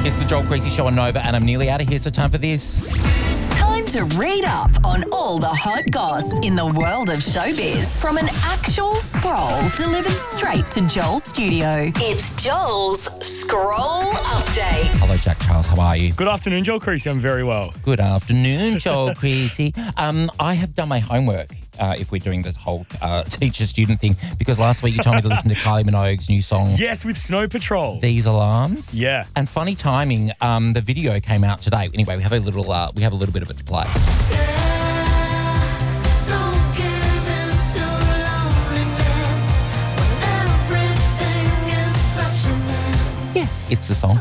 It's the Joel Creasy Show on Nova, and I'm nearly out of here, so time for this. Time to read up on all the hot goss in the world of showbiz from an actual scroll delivered straight to Joel's studio. It's Joel's Scroll Update. Hello, Jack Charles. How are you? Good afternoon, Joel Creasy. I'm very well. Good afternoon, Joel Creasy. I have done my homework. If we're doing this whole teacher-student thing, because last week you told me to listen to Kylie Minogue's new song. Yes, with Snow Patrol. These Alarms. Yeah. And funny timing, the video came out today. Anyway, we have a little bit of it to play. Yeah, it's the song.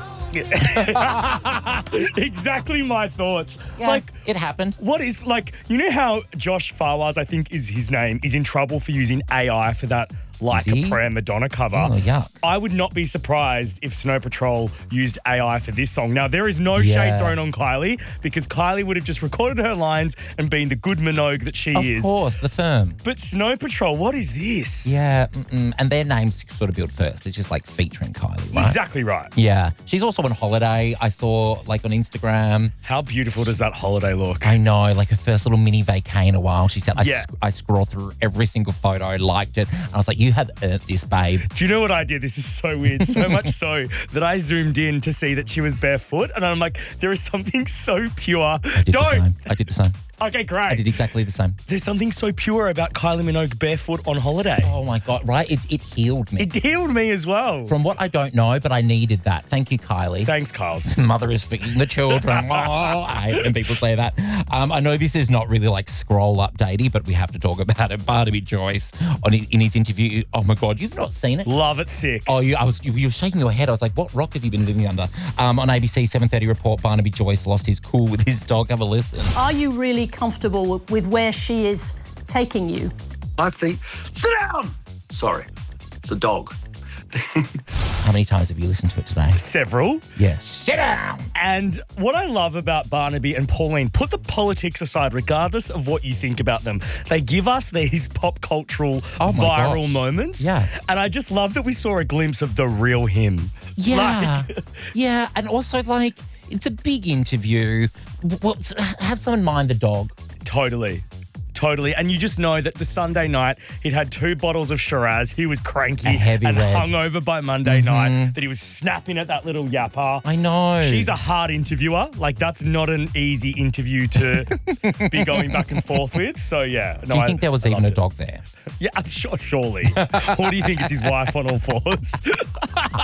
Exactly my thoughts. Yeah, like, it happened. what is, like, you know how Josh Fawaz, I think is his name, is in trouble for using AI for that Like a Prayer Madonna cover? Oh, yeah. I would not be surprised if Snow Patrol used AI for this song. Now, there is no shade thrown on Kylie, because Kylie would have just recorded her lines and been the good Minogue that she is. Of course, the firm. But Snow Patrol, what is this? Yeah, and their names sort of built first. It's just like featuring Kylie, right? Exactly right. Yeah. She's also on holiday. I saw like on Instagram. How beautiful does that holiday look? I know, like her first little mini vacay in a while. She said, Yeah. I scrolled through every single photo, liked it. And I was like, you have earned this, babe. Do you know what I did? This is so weird. So much so that I zoomed in to see that she was barefoot. And I'm like, there is something so pure. I did the same. Okay, great. I did exactly the same. There's something so pure about Kylie Minogue barefoot on holiday. Oh my God, right? It healed me. It healed me as well. From what I don't know, but I needed that. Thank you, Kylie. Thanks, Kyles. Mother is feeding the children. I hate when people say that. I know this is not really like scroll updatey, but we have to talk about it. Barnaby Joyce in his interview. Oh my God, you've not seen it? Love it, sick. Oh, you were shaking your head. I was like, what rock have you been living under? On ABC 7:30 report, Barnaby Joyce lost his cool with his dog. Have a listen. Are you really comfortable with where she is taking you? I think, sit down! Sorry, it's a dog. How many times have you listened to it today? Several. Yes. Sit down! And what I love about Barnaby and Pauline, put the politics aside, regardless of what you think about them, they give us these pop cultural viral moments. Yeah. And I just love that we saw a glimpse of the real him. Yeah. Yeah. And also, like, it's a big interview. Have someone mind the dog. Totally. And you just know that the Sunday night, he'd had 2 bottles of Shiraz. He was cranky and hungover by Monday night, that he was snapping at that little yapper. I know. She's a hard interviewer. Like, that's not an easy interview to be going back and forth with. So, yeah. No, do you think there was even a dog there? Yeah, I'm sure, surely. Or do you think it's his wife on all fours?